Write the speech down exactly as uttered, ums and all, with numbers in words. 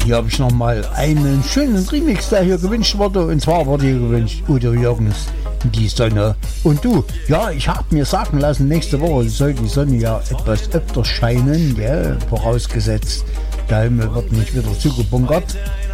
hier habe ich nochmal einen schönen Remix, der hier gewünscht wurde. Und zwar wurde hier gewünscht Udo Jürgens, Die Sonne. Und du, ja, ich habe mir sagen lassen, nächste Woche soll die Sonne ja etwas öfter scheinen, ja, vorausgesetzt, der Himmel wird nicht wieder zugebunkert.